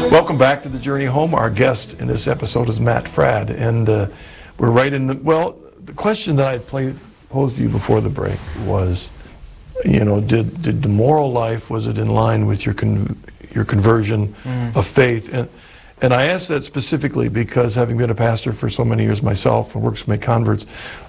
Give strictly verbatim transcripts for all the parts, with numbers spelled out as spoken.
Welcome back to the Journey Home. Our guest in this episode is Matt Fradd, and uh, we're right in the, well, the question that I play, posed to you before the break was, you know, did, did the moral life, was it in line with your con your conversion mm. of faith? And, and I asked that specifically because, having been a pastor for so many years myself and works to make converts,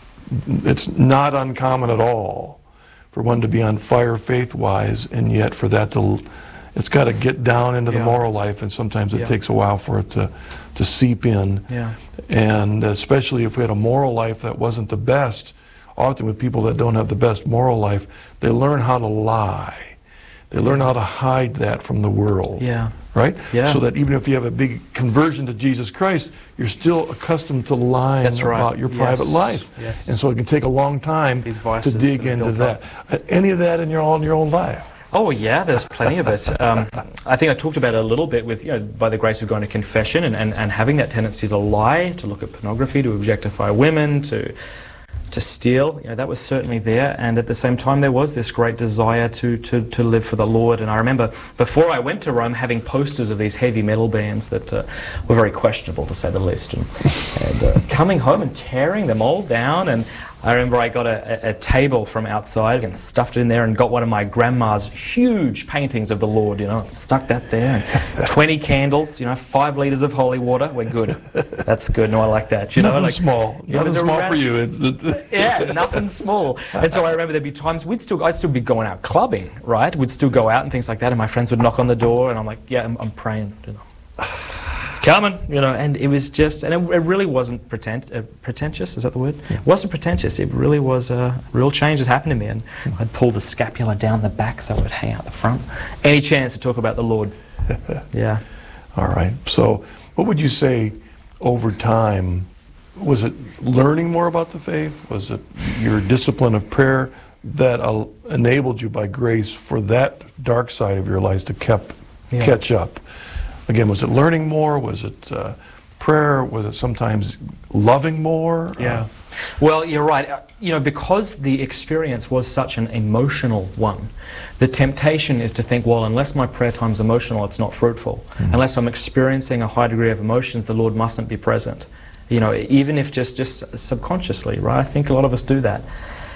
it's not uncommon at all for one to be on fire faith-wise, and yet for that to, it's got to get down into yeah. the moral life, and sometimes it yeah. takes a while for it to, to seep in. Yeah. And especially if we had a moral life that wasn't the best, often with people that don't have the best moral life, they learn how to lie. They learn how to hide that from the world. Yeah. Right? Yeah. So that even if you have a big conversion to Jesus Christ, you're still accustomed to lying That's right. about your private yes. life. Yes. And so it can take a long time to dig into that. Up. Any of that in your own, your own life? Oh yeah, there's plenty of it. Um, I think I talked about it a little bit with, you know, by the grace of going to confession and, and, and having that tendency to lie, to look at pornography, to objectify women, to to steal. You know, that was certainly there, and at the same time there was this great desire to, to, to live for the Lord. And I remember before I went to Rome having posters of these heavy metal bands that uh, were very questionable, to say the least, and, and uh, coming home and tearing them all down. And I remember I got a, a, a table from outside and stuffed it in there and got one of my grandma's huge paintings of the Lord, you know, and stuck that there. And twenty candles, you know, five litres of holy water. We're good. That's good. No, I like that. You nothing know, like, small. Nothing small for you. It's yeah, nothing small. And so I remember there'd be times we'd still, I'd still be going out clubbing, right? We'd still go out and things like that, and my friends would knock on the door, and I'm like, yeah, I'm, I'm praying, you know. Coming, you know, and it was just, and it, it really wasn't pretent, uh, pretentious, is that the word? Yeah. It wasn't pretentious, it really was a real change that happened to me, and mm. I'd pull the scapula down the back so it would hang out the front. Any chance to talk about the Lord. Yeah. All right, so what would you say over time, was it learning more about the faith? Was it your discipline of prayer that uh, enabled you by grace for that dark side of your life to kept, yeah. catch up? Again, was it learning more? Was it uh, prayer? Was it sometimes loving more? Yeah. Uh, well, you're right. Uh, you know, because the experience was such an emotional one, the temptation is to think, well, unless my prayer time's emotional, it's not fruitful. Mm-hmm. Unless I'm experiencing a high degree of emotions, the Lord mustn't be present. You know, even if just, just subconsciously, right? I think a lot of us do that.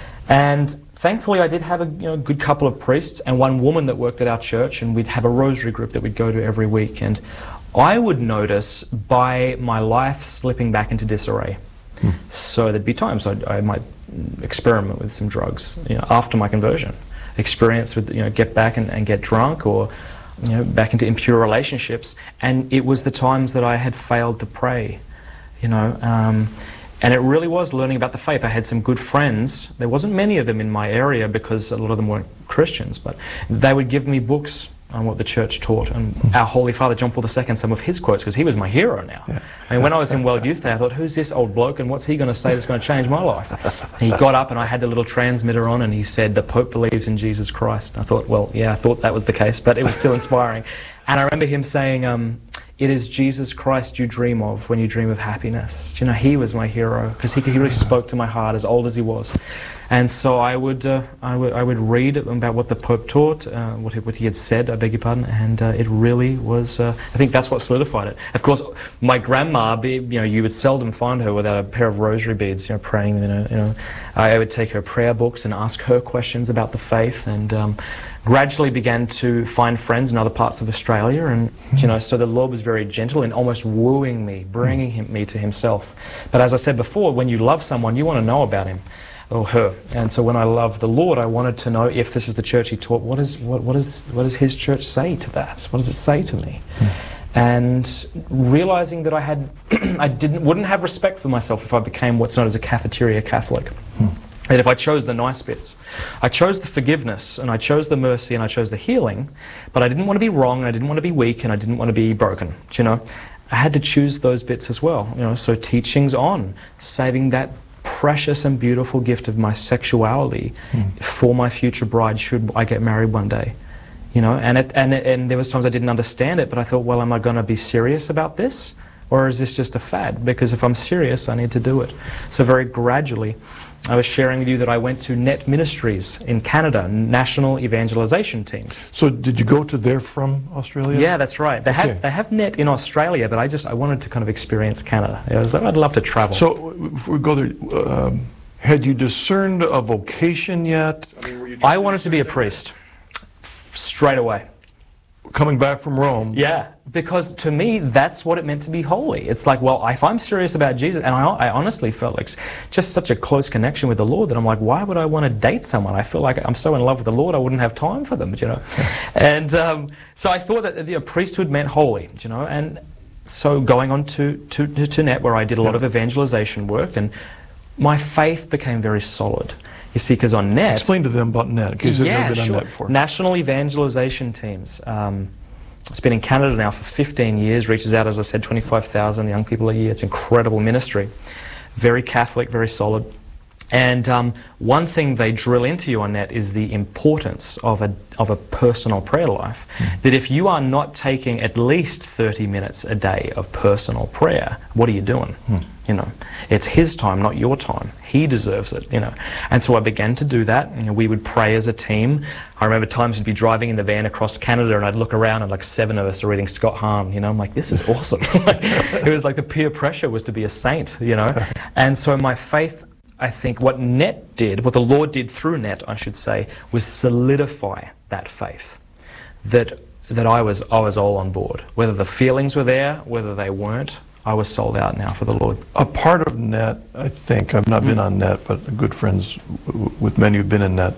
And thankfully, I did have a you know, good couple of priests and one woman that worked at our church, and we'd have a rosary group that we'd go to every week. And I would notice by my life slipping back into disarray. Hmm. So there'd be times I'd, I might experiment with some drugs, you know, after my conversion. Experience with, you know, get back and, and get drunk, or, you know, back into impure relationships. And it was the times that I had failed to pray, you know. Um, And it really was learning about the faith. I had some good friends. There wasn't many of them in my area because a lot of them weren't Christians, but they would give me books on what the church taught. And our Holy Father, John Paul the Second, some of his quotes, because he was my hero now. Yeah. I mean, when I was in World Youth Day, I thought, who's this old bloke and what's he going to say that's going to change my life? And he got up and I had the little transmitter on and he said, the Pope believes in Jesus Christ. And I thought, well, yeah, I thought that was the case, but it was still inspiring. And I remember him saying, um, it is Jesus Christ you dream of when you dream of happiness. Do you know, he was my hero because he, he really spoke to my heart, as old as he was. And so I would, uh, I would, I would read about what the Pope taught, uh, what, he, what he had said, I beg your pardon, and uh, it really was, uh, I think that's what solidified it. Of course, my grandma, be, you know, you would seldom find her without a pair of rosary beads, you know, praying, you know, you know. I would take her prayer books and ask her questions about the faith, and um, gradually began to find friends in other parts of Australia, and you know, so the Lord was very gentle in almost wooing me, bringing him, me to himself. But as I said before, when you love someone, you want to know about him or her. And so when I loved the Lord, I wanted to know if this is the church he taught, what is what what is what does his church say to that? What does it say to me? And realizing that I had I didn't wouldn't have respect for myself if I became what's known as a cafeteria Catholic. And if I chose the nice bits. I chose the forgiveness, and I chose the mercy, and I chose the healing, but I didn't want to be wrong, and I didn't want to be weak, and I didn't want to be broken, you know. I had to choose those bits as well, you know, so teachings on saving that precious and beautiful gift of my sexuality mm. for my future bride should I get married one day, you know. And, it, and, it, and there was times I didn't understand it, but I thought, well, am I going to be serious about this? Or is this just a fad? Because if I'm serious, I need to do it. So very gradually, I was sharing with you that I went to Net Ministries in Canada, national evangelization teams. So did you go to there from Australia? Yeah, that's right. They Okay. have they have Net in Australia, but I just I wanted to kind of experience Canada. I was like, I'd love to travel. So before we go there, um, had you discerned a vocation yet? I mean, were you I wanted to be a priest straight away. coming back from Rome? Yeah, because to me, that's what it meant to be holy. It's like, well, if I'm serious about Jesus, and I, I honestly felt like just such a close connection with the Lord that I'm like, why would I want to date someone? I feel like I'm so in love with the Lord, I wouldn't have time for them, you know. And um, so I thought that the priesthood meant holy, you know. And so going on to, to, to Net, where I did a lot of evangelization work, and my faith became very solid. You see, because on Net... Explain to them about Net, in case they've yeah, never been sure. on Net before. National evangelization teams. Um, it's been in Canada now for fifteen years, reaches out, as I said, twenty-five thousand young people a year. It's incredible ministry. Very Catholic, very solid. And um, one thing they drill into you on Net is the importance of a, of a personal prayer life. Mm. That if you are not taking at least thirty minutes a day of personal prayer, what are you doing? Mm. You know, it's his time, not your time. He deserves it, you know. And so I began to do that. You know, we would pray as a team. I remember times we'd be driving in the van across Canada and I'd look around and like seven of us are reading Scott Hahn, you know. I'm like, this is awesome. It was like the peer pressure was to be a saint, you know. And so my faith, I think what Net did, what the Lord did through Net, I should say, was solidify that faith. That that I was I was all on board. Whether the feelings were there, whether they weren't, I was sold out now for the Lord. A part of Net, I think, I've not mm. been on Net, but good friends w with many who've been in Net,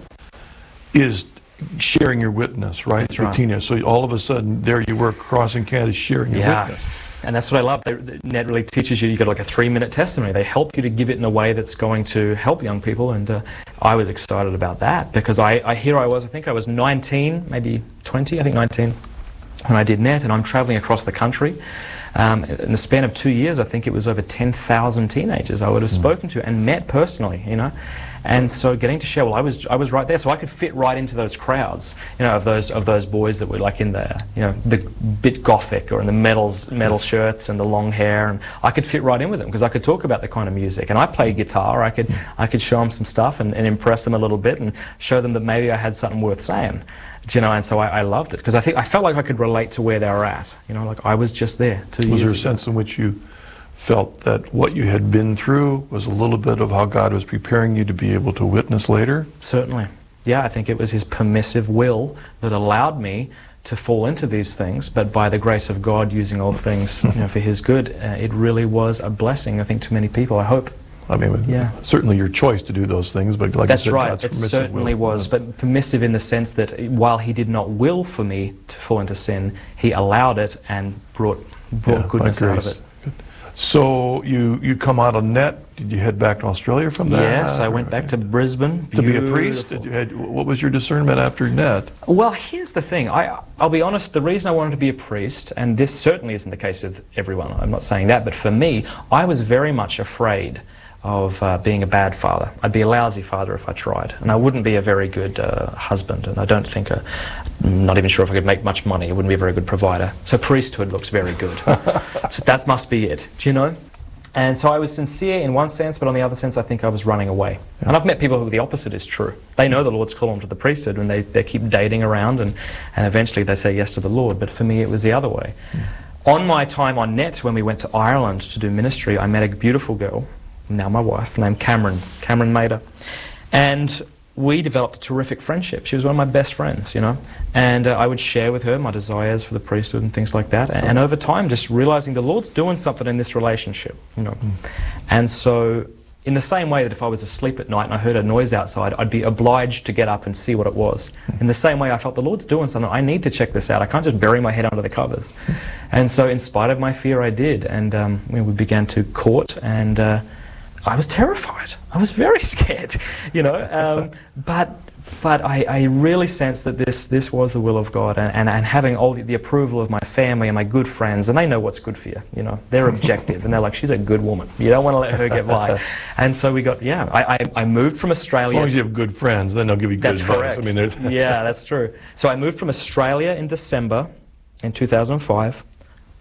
is sharing your witness, right? That's right. Teenagers. So all of a sudden, there you were crossing Canada sharing your yeah. witness. And that's what I love. They, Net really teaches you, you got like a three-minute testimony. They help you to give it in a way that's going to help young people. And uh, I was excited about that because I, I here I was, I think I was nineteen, maybe twenty, I think nineteen, when I did Net, and I'm traveling across the country. Um, in the span of two years, I think it was over ten thousand teenagers I would have spoken to and met personally, you know. And so getting to share, well, I was I was right there, so I could fit right into those crowds, you know, of those of those boys that were like in the, you know, the bit gothic or in the metals, metal shirts and the long hair, and I could fit right in with them because I could talk about the kind of music, and I played guitar. I could I could show them some stuff and, and impress them a little bit and show them that maybe I had something worth saying, you know. And so I, I loved it because I think I felt like I could relate to where they were at, you know, like I was just there two Was years there a ago. sense in which you felt that what you had been through was a little bit of how God was preparing you to be able to witness later? Certainly. Yeah, I think it was his permissive will that allowed me to fall into these things, but by the grace of God using all things, you know, for his good, uh, it really was a blessing, I think, to many people, I hope. I mean, Yeah. certainly your choice to do those things, but like That's you said, right, God's it permissive certainly will. was, but permissive in the sense that while he did not will for me to fall into sin, he allowed it and brought, brought Yeah, by goodness out of grace. it. So you, you come out of Net. Did you head back to Australia from that? Yes, I went back to Brisbane. To be a priest? Beautiful. Did you had, what was your discernment after Net? Well, here's the thing. I, I'll be honest, the reason I wanted to be a priest, and this certainly isn't the case with everyone, I'm not saying that, but for me, I was very much afraid of uh, being a bad father. I'd be a lousy father if I tried, and I wouldn't be a very good uh, husband, and I don't think, a, I'm not even sure if I could make much money. I wouldn't be a very good provider. So priesthood looks very good. So that must be it, do you know? And so I was sincere in one sense, but on the other sense, I think I was running away. Yeah. And I've met people who the opposite is true. They know the Lord's call them to the priesthood, and they, they keep dating around, and, and eventually they say yes to the Lord. But for me, it was the other way. Mm. On my time on Net, when we went to Ireland to do ministry, I met a beautiful girl, now my wife, named Cameron, Cameron Mader. And we developed a terrific friendship. She was one of my best friends, you know. And uh, I would share with her my desires for the priesthood and things like that. And, and over time, just realizing the Lord's doing something in this relationship, you know. Mm. And so, in the same way that if I was asleep at night and I heard a noise outside, I'd be obliged to get up and see what it was. Mm. In the same way, I felt the Lord's doing something. I need to check this out. I can't just bury my head under the covers. Mm. And so, in spite of my fear, I did. And um, we began to court, and uh, I was terrified. I was very scared, you know. Um, but but I, I really sensed that this this was the will of God, and, and, and having all the, the approval of my family and my good friends, and they know what's good for you, you know. They're objective, and they're like, she's a good woman. You don't want to let her get by. And so we got, yeah, I, I, I moved from Australia. As long as you have good friends, then they'll give you good That's advice. correct. I mean, there's Yeah, that's true. So I moved from Australia in December in two thousand five.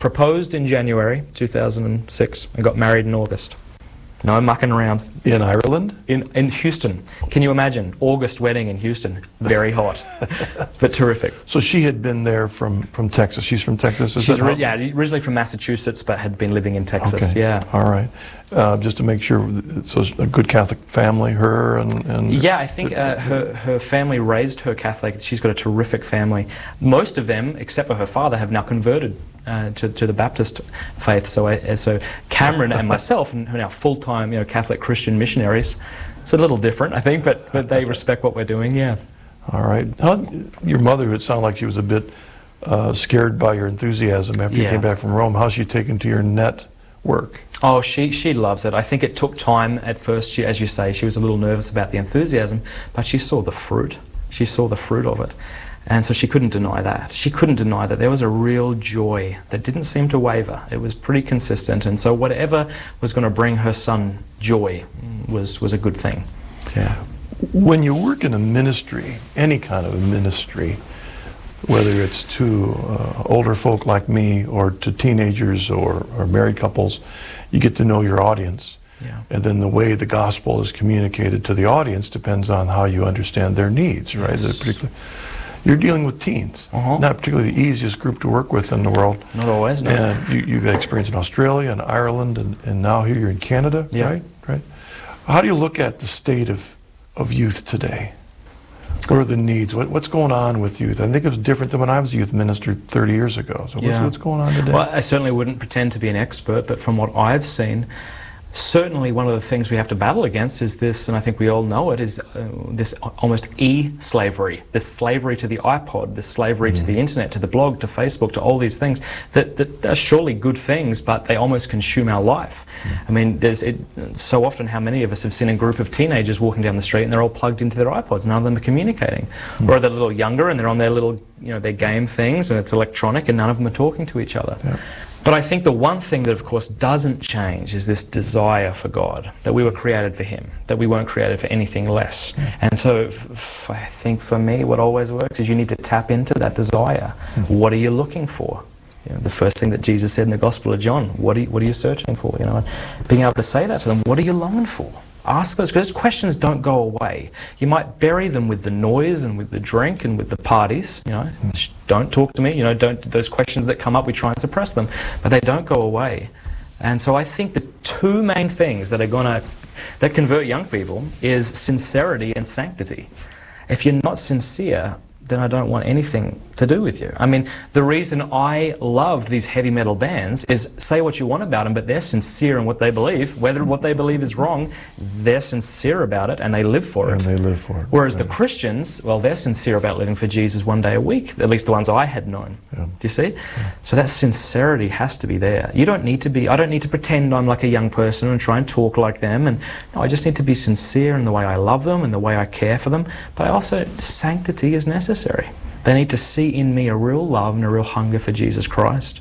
proposed in January two thousand six and got married in August. No mucking around. In Ireland? In, in Houston. Can you imagine? August wedding in Houston. Very hot, but terrific. So she had been there from, from Texas. She's from Texas? Is She's that ori- how- yeah, originally from Massachusetts, but had been living in Texas. Okay. Yeah. All right. Uh, just to make sure, so it's a good Catholic family, her and... and Yeah, I think uh, her, her family raised her Catholic. She's got a terrific family. Most of them, except for her father, have now converted uh, to, to the Baptist faith. So, I, so Cameron and myself, who are now full-time, you know, Catholic Christian missionaries. It's a little different, I think, but, but they respect what we're doing, yeah. All right. How, your mother, it sounded like she was a bit uh, scared by your enthusiasm after you Yeah. came back from Rome. How's she taken to your network? Oh, she, she loves it. I think it took time at first. She, as you say, she was a little nervous about the enthusiasm, but she saw the fruit. She saw the fruit of it. And so she couldn't deny that. She couldn't deny that there was a real joy that didn't seem to waver. It was pretty consistent. And so whatever was going to bring her son joy was, was a good thing. Yeah. When you work in a ministry, any kind of a ministry, whether it's to uh, older folk like me or to teenagers or, or married couples, you get to know your audience. Yeah. And then the way the gospel is communicated to the audience depends on how you understand their needs, right? Yes. Particularly, you're dealing with teens, Uh-huh. not particularly the easiest group to work with in the world. Not always, no. And you, you've had experience in Australia and Ireland, and, and now here you're in Canada, Yeah. right? Right. How do you look at the state of, of youth today? What are the needs? What, what's going on with youth? I think it was different than when I was a youth minister thirty years ago. So what's, Yeah. what's going on today? Well, I certainly wouldn't pretend to be an expert, but from what I've seen, certainly one of the things we have to battle against is this, and I think we all know it, is uh, this almost e-slavery, this slavery to the iPod, this slavery Mm-hmm. to the internet, to the blog, to Facebook, to all these things that, that are surely good things, but they almost consume our life. Mm-hmm. I mean, there's it, so often how many of us have seen a group of teenagers walking down the street and they're all plugged into their iPods, none of them are communicating. Mm-hmm. Or they're a little younger and they're on their little, you know, their game things and it's electronic and none of them are talking to each other. Yeah. But I think the one thing that, of course, doesn't change is this desire for God, that we were created for Him, that we weren't created for anything less. And so f- f- I think for me what always works is you need to tap into that desire. What are you looking for? You know, the first thing that Jesus said in the Gospel of John, what are you, what are you searching for? You know, and being able to say that to them, what are you longing for? Ask those, because those questions don't go away. You might bury them with the noise and with the drink and with the parties, you know, Sh- don't talk to me, you know, don't, those questions that come up, we try and suppress them, but they don't go away. And so I think the two main things that are going to, that convert young people is sincerity and sanctity. If you're not sincere, then I don't want anything to do with you. I mean, the reason I loved these heavy metal bands is say what you want about them, but they're sincere in what they believe. Whether what they believe is wrong, they're sincere about it and they live for And it. they live for it. Whereas Right. the Christians, well, they're sincere about living for Jesus one day a week, at least the ones I had known. Yeah. Do you see? So that sincerity has to be there. You don't need to be, I don't need to pretend I'm like a young person and try and talk like them. And no, I just need to be sincere in the way I love them and the way I care for them. But I also, sanctity is necessary. They need to see in me a real love and a real hunger for Jesus Christ.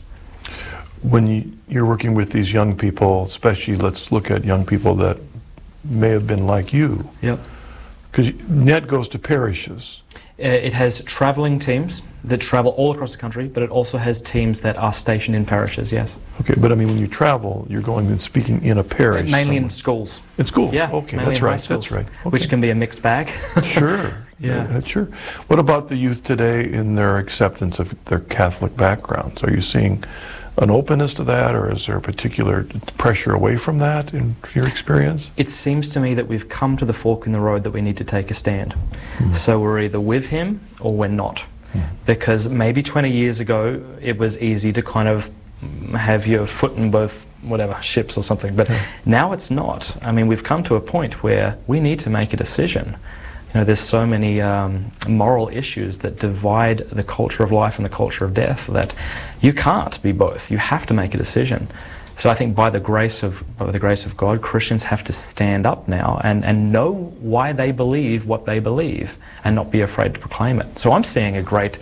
When you, you're working with these young people, especially let's look at young people that may have been like you, Yep. because Net goes to parishes. Uh, It has travelling teams that travel all across the country, but it also has teams that are stationed in parishes, yes. Okay, but I mean, when you travel, you're going and speaking in a parish. Mainly in somewhere. schools. In schools? Yeah, Okay, mainly that's in high right, schools, that's right. Okay. Which can be a mixed bag. Sure. Yeah. Uh, sure. What about the youth today in their acceptance of their Catholic backgrounds? Are you seeing an openness to that, or is there a particular pressure away from that in your experience? It seems to me that we've come to the fork in the road that we need to take a stand. Hmm. So we're either with him or we're not. Because maybe twenty years ago it was easy to kind of have your foot in both whatever ships or something, but now it's not. I mean, we've come to a point where we need to make a decision. You know, there's so many um, moral issues that divide the culture of life and the culture of death that you can't be both. You have to make a decision. So I think by the grace of by the grace of God, Christians have to stand up now and, and know why they believe what they believe and not be afraid to proclaim it. So I'm seeing a great,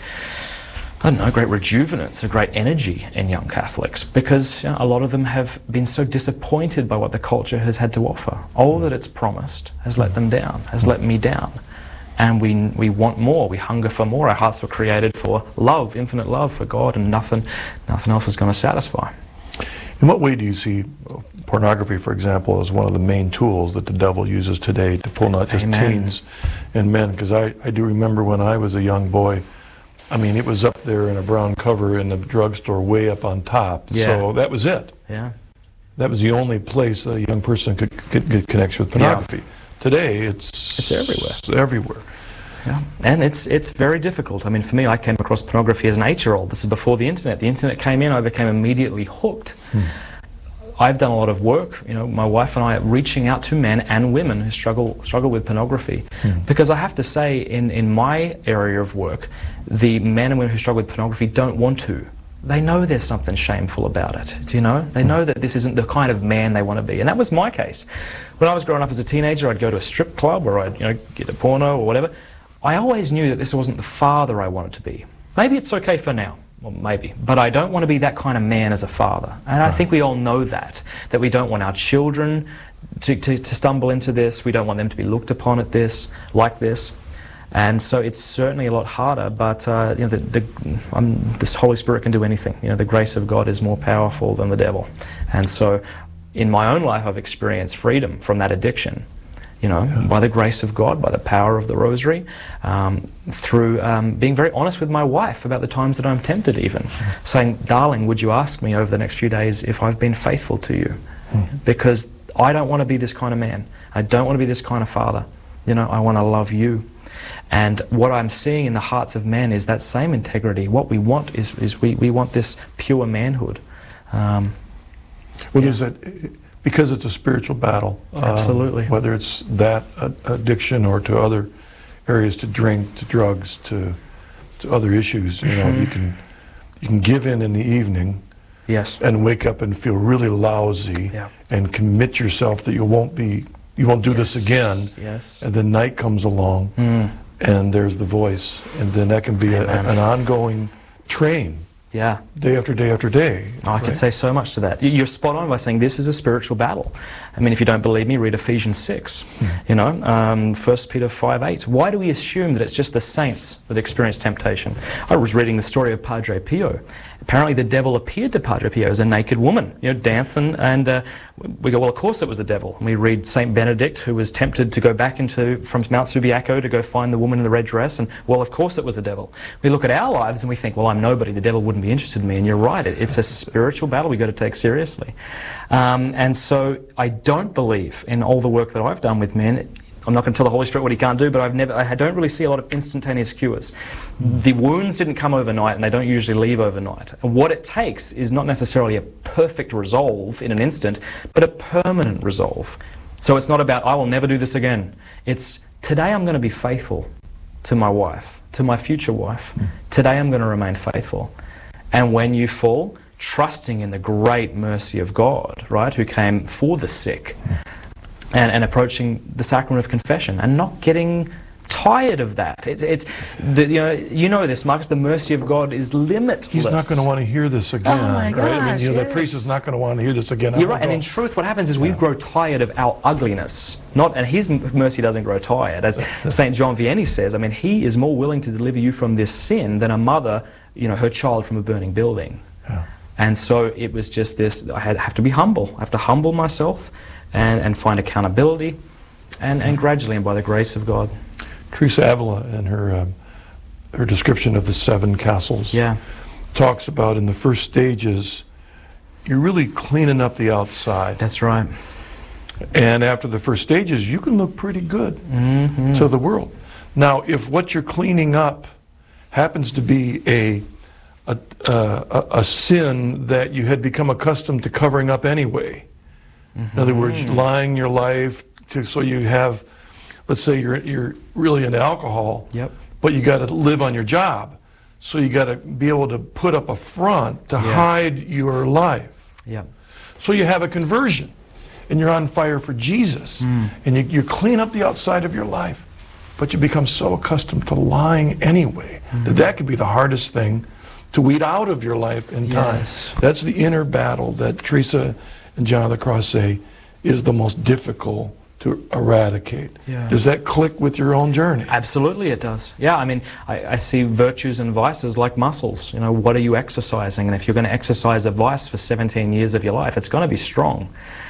I don't know, a great rejuvenance, a great energy in young Catholics because you know, a lot of them have been so disappointed by what the culture has had to offer. All that it's promised has let them down, has let me down. And we, we want more, we hunger for more. Our hearts were created for love, infinite love for God, and nothing, nothing else is going to satisfy. In what way do you see pornography, for example, as one of the main tools that the devil uses today to pull not just Amen. teens and men? Because I, I do remember when I was a young boy, I mean, it was up there in a brown cover in the drugstore way up on top. Yeah. So that was it. Yeah. That was the only place that a young person could get, get connection with pornography. Yeah. Today, it's, It's everywhere. It's everywhere. Yeah. And it's it's very difficult. I mean, for me, I came across pornography as an eight-year-old. This is before the internet. The internet came in, I became immediately hooked. Hmm. I've done a lot of work, you know, my wife and I, reaching out to men and women who struggle struggle with pornography. Hmm. Because I have to say, in, in my area of work, the men and women who struggle with pornography don't want to. They know there's something shameful about it, do you know? They know that this isn't the kind of man they want to be. And that was my case. When I was growing up as a teenager, I'd go to a strip club or I'd, you know, get a porno or whatever. I always knew that this wasn't the father I wanted to be. Maybe it's okay for now. Well, maybe. But I don't want to be that kind of man as a father. And I think we all know that. That we don't want our children to, to, to stumble into this. We don't want them to be looked upon at this, like this. And so it's certainly a lot harder, but uh, you know, the, the, um, this Holy Spirit can do anything. You know, the grace of God is more powerful than the devil. And so in my own life, I've experienced freedom from that addiction. You know, yeah. by the grace of God, by the power of the rosary, um, through um, being very honest with my wife about the times that I'm tempted even. Mm. Saying, darling, would you ask me over the next few days if I've been faithful to you? Mm. Because I don't want to be this kind of man. I don't want to be this kind of father. You know, I want to love you. And what I'm seeing in the hearts of men is that same integrity. What we want is, is we, we want this pure manhood. Um, well, yeah. there's that... Because it's a spiritual battle. Absolutely. Um, whether it's that uh, addiction or to other areas, to drink, to drugs, to to other issues, you know, you can you can give in in the evening. Yes. And wake up and feel really lousy. Yeah. And commit yourself that you won't be, you won't do yes. this again. Yes. And then night comes along, mm. and there's the voice, and then that can be a, an ongoing train. Yeah. Day after day after day. Oh, I right? could say so much to that. You're spot on by saying this is a spiritual battle. I mean, if you don't believe me, read Ephesians six. Mm. You know, um, First Peter five eight. Why do we assume that it's just the saints that experience temptation? I was reading the story of Padre Pio. Apparently the devil appeared to Padre Pio as a naked woman, you know, dancing, and uh, we go, well, of course it was the devil. And we read Saint Benedict, who was tempted to go back into from Mount Subiaco to go find the woman in the red dress, and, well, of course it was the devil. We look at our lives and we think, well, I'm nobody, the devil wouldn't be interested in me, and you're right, it, it's a spiritual battle we've got to take seriously. Um, and so I don't believe in all the work that I've done with men. I'm not going to tell the Holy Spirit what he can't do, but I've never, I don't really see a lot of instantaneous cures. The wounds didn't come overnight, and they don't usually leave overnight. And what it takes is not necessarily a perfect resolve in an instant, but a permanent resolve. So it's not about, I will never do this again. It's, today I'm going to be faithful to my wife, to my future wife. Today I'm going to remain faithful. And when you fall, trusting in the great mercy of God, right, who came for the sick, And, and approaching the sacrament of confession and not getting tired of that. It, it, the, you know, you know this, Marcus, the mercy of God is limitless. He's not going to want to hear this again. Oh my gosh, right? I mean, you know, yes. the priest is not going to want to hear this again. You're right, and in truth what happens is yeah. we grow tired of our ugliness. Not, and his mercy doesn't grow tired. As Saint John Vianney says, I mean, he is more willing to deliver you from this sin than a mother, you know, her child from a burning building. Yeah. And so it was just this, I had, have to be humble. I have to humble myself and, and find accountability, and, and gradually, and by the grace of God. Teresa Avila, in her, um, her description of the seven castles, yeah. talks about in the first stages, you're really cleaning up the outside. That's right. And after the first stages, you can look pretty good mm-hmm. to the world. Now, if what you're cleaning up happens to be a A, uh, a, a sin that you had become accustomed to covering up anyway. Mm-hmm. In other words, lying your life to, so you have, let's say you're you're really into alcohol, yep. but you got to live on your job, so you got to be able to put up a front to yes. hide your life. Yep. So you have a conversion, and you're on fire for Jesus, mm. and you, you clean up the outside of your life, but you become so accustomed to lying anyway mm-hmm. that that can be the hardest thing to weed out of your life in time. Yes. That's the inner battle that Teresa and John of the Cross say is the most difficult to eradicate. Yeah. Does that click with your own journey? Absolutely it does. Yeah, I mean, I, I see virtues and vices like muscles. You know, what are you exercising? And if you're going to exercise a vice for seventeen years of your life, it's going to be strong.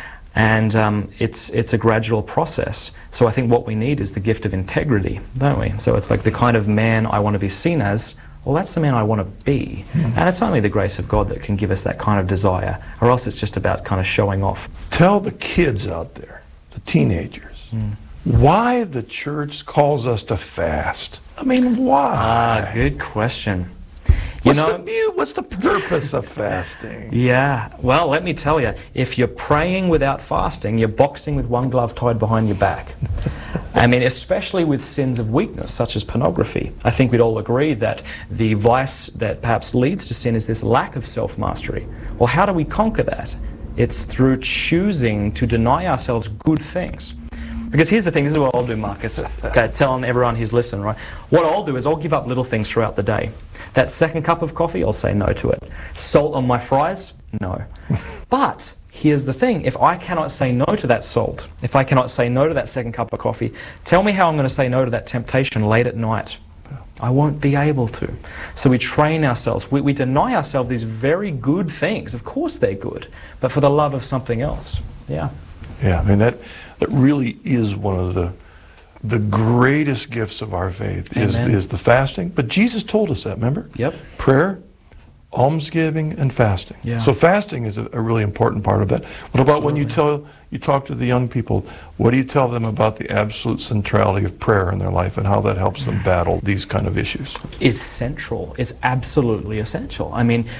And um, it's, it's a gradual process. So I think what we need is the gift of integrity, don't we? So it's like the kind of man I want to be seen as, well, that's the man I want to be. Mm. And it's only the grace of God that can give us that kind of desire, or else it's just about kind of showing off. Tell the kids out there, the teenagers, mm. why the church calls us to fast. I mean, why? Ah, good question. You What's, know, the, what's the purpose of fasting? Yeah, well, let me tell you, if you're praying without fasting, you're boxing with one glove tied behind your back. I mean, especially with sins of weakness, such as pornography. I think we'd all agree that the vice that perhaps leads to sin is this lack of self-mastery. Well, how do we conquer that? It's through choosing to deny ourselves good things. Because here's the thing, this is what I'll do, Marcus. Okay, telling everyone who's listening, right? What I'll do is I'll give up little things throughout the day. That second cup of coffee, I'll say no to it. Salt on my fries? No. But here's the thing, if I cannot say no to that salt, if I cannot say no to that second cup of coffee, tell me how I'm going to say no to that temptation late at night. I won't be able to. So we train ourselves. We, we deny ourselves these very good things. Of course they're good, but for the love of something else. Yeah. Yeah, I mean, that, that really is one of the the greatest gifts of our faith is, is the fasting. But Jesus told us that, remember? Yep. Prayer, almsgiving, and fasting. Yeah. So fasting is a, a really important part of that. What about Absolutely. when you tell you talk to the young people, what do you tell them about the absolute centrality of prayer in their life and how that helps them battle these kind of issues? It's central. It's absolutely essential. I mean,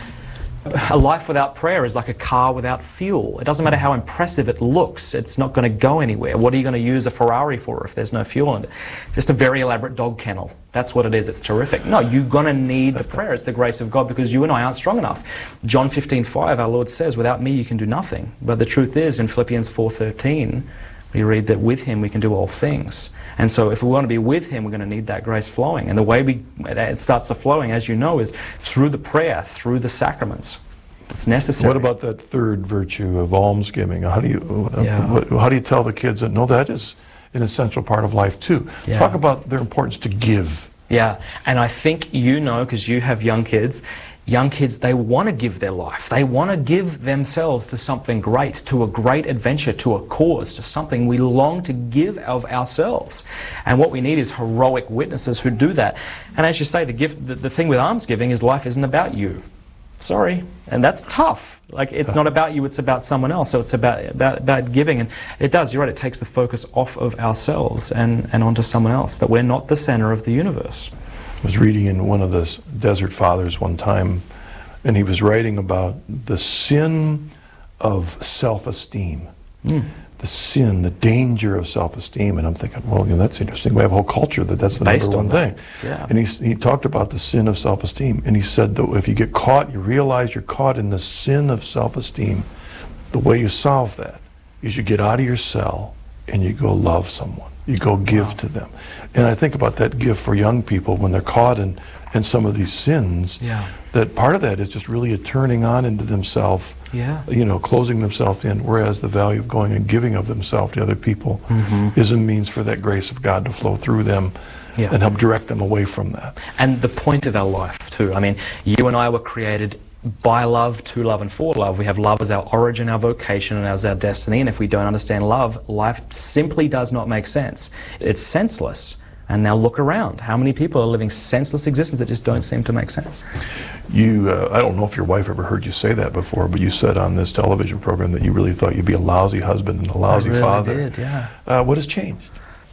a life without prayer is like a car without fuel. It doesn't matter how impressive it looks, it's not going to go anywhere. What are you going to use a Ferrari for if there's no fuel in it? Just a very elaborate dog kennel. That's what it is. It's terrific. No, you're going to need the prayer. It's the grace of God because you and I aren't strong enough. John fifteen five, our Lord says, without me you can do nothing. But the truth is, in Philippians four thirteen, we read that with Him we can do all things. And so if we want to be with Him, we're going to need that grace flowing. And the way we, it starts to flowing, as you know, is through the prayer, through the sacraments. It's necessary. What about that third virtue of almsgiving? How do you, yeah. what, how do you tell the kids that, no, that is an essential part of life too? Yeah. Talk about their importance to give. Yeah, and I think you know, because you have young kids, young kids, they want to give their life. They want to give themselves to something great, to a great adventure, to a cause, to something we long to give of ourselves. And what we need is heroic witnesses who do that. And as you say, the gift, the, the thing with almsgiving is life isn't about you. Sorry. And that's tough. Like, it's not about you, it's about someone else. So it's about, about, about giving. And it does, you're right, it takes the focus off of ourselves and, and onto someone else, that we're not the center of the universe. I was reading in one of the Desert Fathers one time, and he was writing about the sin of self-esteem. Mm. The sin, the danger of self-esteem. And I'm thinking, well, you know, that's interesting. We have a whole culture that that's the Based number one that. thing. Yeah. And he, he talked about the sin of self-esteem. And he said that if you get caught, you realize you're caught in the sin of self-esteem, the way you solve that is you get out of your cell and you go love someone. You go give wow. to them. And I think about that gift for young people when they're caught in, in some of these sins, yeah. that part of that is just really a turning on into themselves, yeah. you know, closing themselves in, whereas the value of going and giving of themselves to other people mm-hmm. is a means for that grace of God to flow through them yeah. and help direct them away from that. And the point of our life, too. I mean, you and I were created by love, to love, and for love. We have love as our origin, our vocation, and as our destiny. And if we don't understand love, life simply does not make sense. It's senseless. And now look around. How many people are living senseless existences that just don't seem to make sense? You, uh, I don't know if your wife ever heard you say that before, but you said on this television program that you really thought you'd be a lousy husband and a lousy I really father. did, yeah. Uh, what has changed?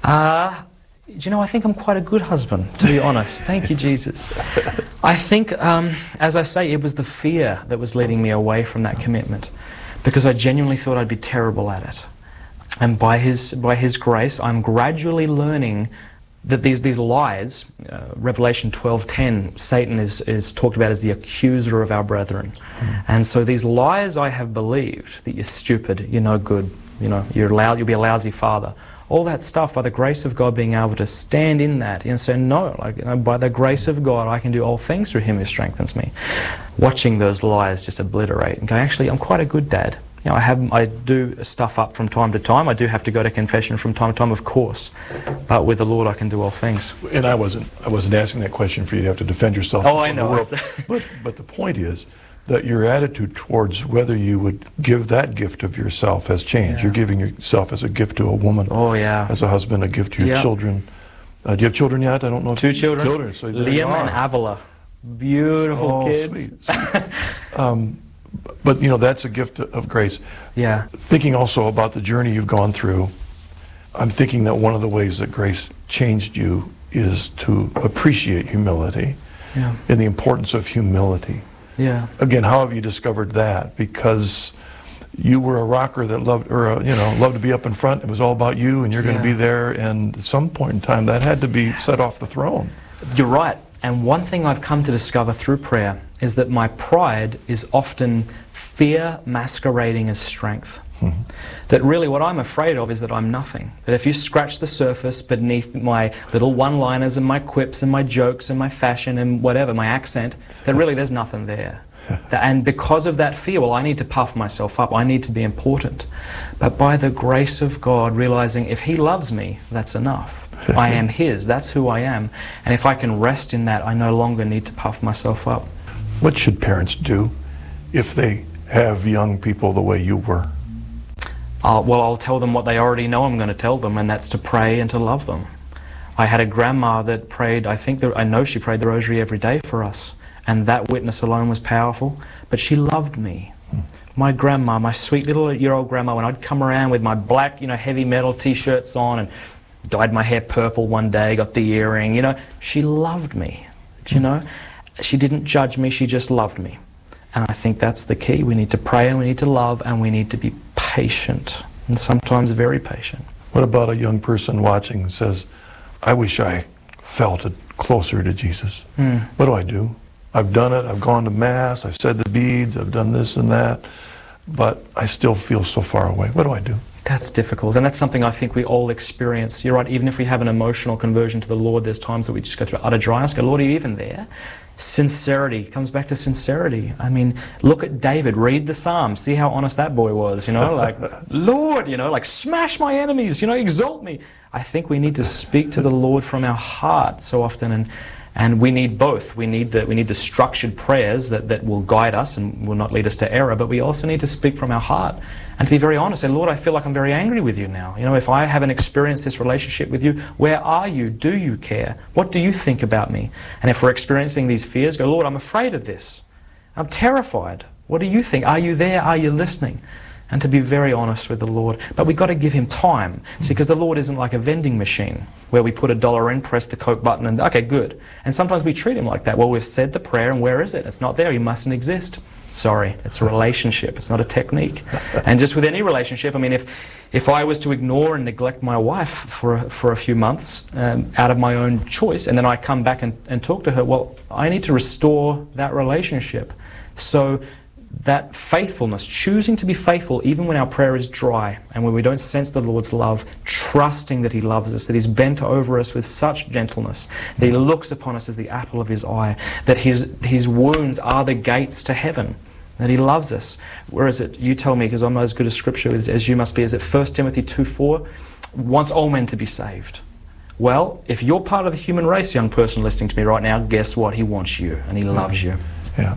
Uh, do you know, I think I'm quite a good husband, to be honest. Thank you, Jesus. I think, um, as I say, it was the fear that was leading me away from that commitment, because I genuinely thought I'd be terrible at it. And by His, by His grace, I'm gradually learning that these, these lies, uh, Revelation twelve ten, Satan is, is talked about as the accuser of our brethren. Mm. And so these lies I have believed, that you're stupid, you're no good, you know, you're loud, you'll be a lousy father. All that stuff, by the grace of God, being able to stand in that, you know, say, no, like, you know, by the grace of God, I can do all things through Him who strengthens me. Watching those lies just obliterate and go, actually, I'm quite a good dad. You know, I have, I do stuff up from time to time. I do have to go to confession from time to time, of course. But with the Lord, I can do all things. And I wasn't, I wasn't asking that question for you to have to defend yourself. Oh, I from the know. world. But, but the point is that your attitude towards whether you would give that gift of yourself has changed. Yeah. You're giving yourself as a gift to a woman. Oh, yeah. As a husband, a gift to your Yeah. children. Uh, do you have children yet? I don't know. If Two children. Children. So there Liam you are. and Avila. Beautiful Oh, kids. sweet, sweet. um, but, you know, that's a gift of grace. Yeah. Thinking also about the journey you've gone through, I'm thinking that one of the ways that grace changed you is to appreciate humility Yeah. and the importance of humility. Yeah. Again, how have you discovered that? Because you were a rocker that loved, or a, you know, loved to be up in front. It was all about you, and you're going to Yeah. be there. And at some point in time, that had to be set off the throne. You're right. And one thing I've come to discover through prayer is that my pride is often fear masquerading as strength. Mm-hmm. That really what I'm afraid of is that I'm nothing. That if you scratch the surface beneath my little one-liners and my quips and my jokes and my fashion and whatever, my accent, that really there's nothing there. That, and because of that fear, well, I need to puff myself up. I need to be important. But by the grace of God, realizing if He loves me, that's enough. I am His. That's who I am. And if I can rest in that, I no longer need to puff myself up. What should parents do if they have young people the way you were? Uh, well, I'll tell them what they already know I'm going to tell them, and that's to pray and to love them. I had a grandma that prayed, I think, that, I know she prayed the rosary every day for us, and that witness alone was powerful, but she loved me. Hmm. My grandma, my sweet little year-old grandma, when I'd come around with my black, you know, heavy metal T-shirts on and dyed my hair purple one day, got the earring, you know, she loved me, do you know? She didn't judge me, she just loved me. And I think that's the key. We need to pray and we need to love and we need to be patient, and sometimes very patient. What about a young person watching and says, I wish I felt it closer to Jesus? Mm. What do I do? I've done it, I've gone to Mass, I've said the beads, I've done this and that, but I still feel so far away. What do I do? That's difficult, and that's something I think we all experience. You're right, even if we have an emotional conversion to the Lord, there's times that we just go through utter dryness, go, Lord, are you even there? Sincerity, comes back to sincerity. I mean, look at David, read the Psalms, see how honest that boy was, you know, like, Lord, you know, like, smash my enemies, you know, exalt me. I think we need to speak to the Lord from our heart so often, and And we need both. We need the, we need the structured prayers that, that will guide us and will not lead us to error, but we also need to speak from our heart and to be very honest. Say, Lord, I feel like I'm very angry with you now. You know, if I haven't experienced this relationship with you, where are you? Do you care? What do you think about me? And if we're experiencing these fears, go, Lord, I'm afraid of this. I'm terrified. What do you think? Are you there? Are you listening? And to be very honest with the Lord. But we've got to give Him time. See, because the Lord isn't like a vending machine where we put a dollar in, press the Coke button, and okay, good. And sometimes we treat Him like that. Well, we've said the prayer, and where is it? It's not there. He mustn't exist. Sorry, it's a relationship. It's not a technique. And just with any relationship, I mean, if if I was to ignore and neglect my wife for a, for a few months um, out of my own choice, and then I come back and, and talk to her, well, I need to restore that relationship. So that faithfulness, choosing to be faithful even when our prayer is dry and when we don't sense the Lord's love, trusting that He loves us, that He's bent over us with such gentleness, that He looks upon us as the apple of His eye, that His, his wounds are the gates to heaven, that He loves us. Where is it? You tell me, because I'm not as good as Scripture as, as you must be. Is it First Timothy two four? Wants all men to be saved. Well, if you're part of the human race, young person listening to me right now, guess what? He wants you and He loves you. Yeah.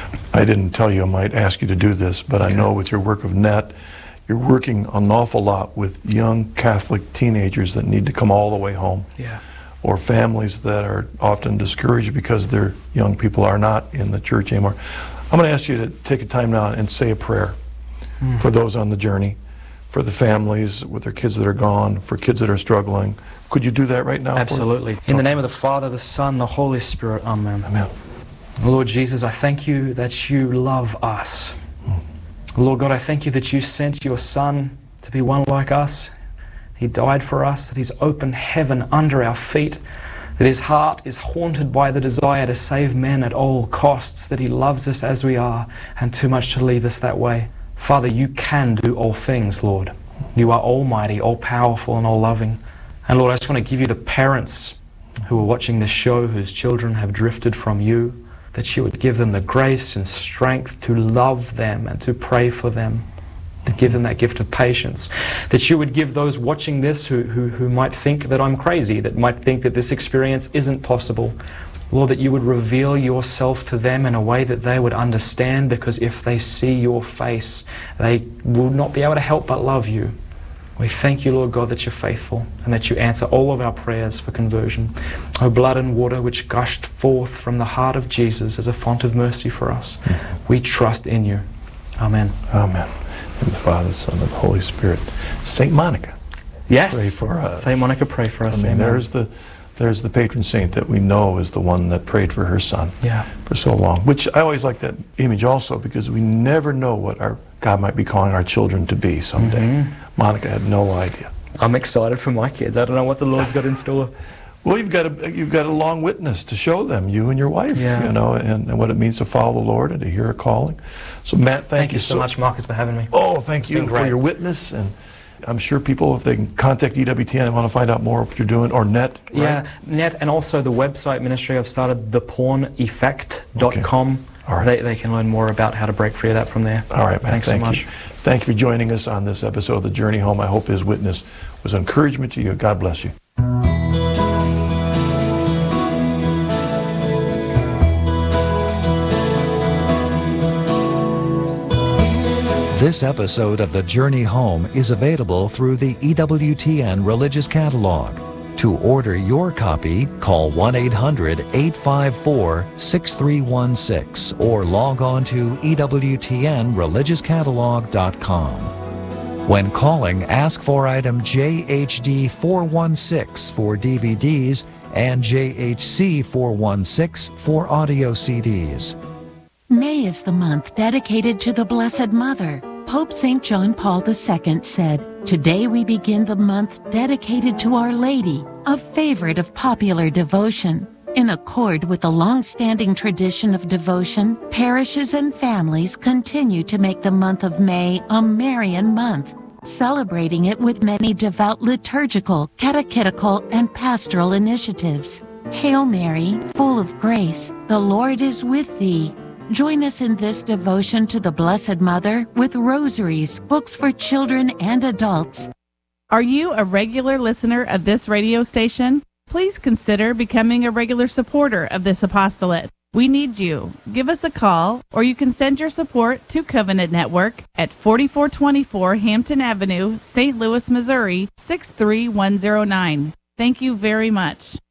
I didn't tell you I might ask you to do this, but I know with your work of N E T, you're working an awful lot with young Catholic teenagers that need to come all the way home. Yeah. Or families that are often discouraged because their young people are not in the church anymore. I'm going to ask you to take a time now and say a prayer mm. for those on the journey, for the families with their kids that are gone, for kids that are struggling. Could you do that right now? Absolutely. In the name of the Father, the Son, the Holy Spirit. Amen. Amen. Lord Jesus, I thank you that you love us. Lord God, I thank you that you sent your Son to be one like us. He died for us, that He's opened heaven under our feet, that His heart is haunted by the desire to save men at all costs, that He loves us as we are and too much to leave us that way. Father, you can do all things, Lord. You are almighty, all-powerful and all-loving. And Lord, I just want to give you the parents who are watching this show whose children have drifted from you, that you would give them the grace and strength to love them and to pray for them. to give them that gift of patience, that you would give those watching this who, who, who might think that I'm crazy, that might think that this experience isn't possible, Lord, that you would reveal yourself to them in a way that they would understand, because if they see your face, they will not be able to help but love you. We thank you, Lord God, that you're faithful and that you answer all of our prayers for conversion. O blood and water which gushed forth from the heart of Jesus as a font of mercy for us, we trust in you. Amen. Amen. In the Father, Son, and the Holy Spirit. Saint Monica. Yes. Pray for us. Saint Monica, pray for us. I mean, Amen. there's the there's the patron saint that we know is the one that prayed for her son Yeah. for so long. Which I always like that image also, because we never know what our God might be calling our children to be someday. Mm-hmm. Monica had no idea. I'm excited for my kids. I don't know what the Lord's got in store. Well, you've got a you've got a long witness to show them, you and your wife, Yeah. you know, and, and what it means to follow the Lord and to hear a calling. So, Matt, thank, Thank you so much, Marcus, for having me. Oh, thank you been for great. your witness, and I'm sure people, if they can contact E W T N and want to find out more what you're doing, or net, right? Yeah, net, and also the website ministry I've started, the porn effect dot com. Okay. All right. They, they can learn more about how to break free of that from there. All right, Matt, Thanks thank so much. you. Thank you for joining us on this episode of The Journey Home. I hope his witness was encouragement to you. God bless you. This episode of The Journey Home is available through the E W T N Religious Catalog. To order your copy, call one eight hundred, eight five four, six three one six or log on to E W T N religious catalog dot com. When calling, ask for item J H D four one six for D V Ds and J H C four one six for audio C Ds. May is the month dedicated to the Blessed Mother. Pope Saint John Paul the Second said, "Today we begin the month dedicated to Our Lady, a favorite of popular devotion." In accord with the long-standing tradition of devotion, parishes and families continue to make the month of May a Marian month, celebrating it with many devout liturgical, catechetical, and pastoral initiatives. Hail Mary, full of grace, the Lord is with thee. Join us in this devotion to the Blessed Mother with rosaries, books for children and adults. Are you a regular listener of this radio station? Please consider becoming a regular supporter of this apostolate. We need you. Give us a call, or you can send your support to Covenant Network at forty-four twenty-four Hampton Avenue, Saint Louis, Missouri, six three one zero nine. Thank you very much.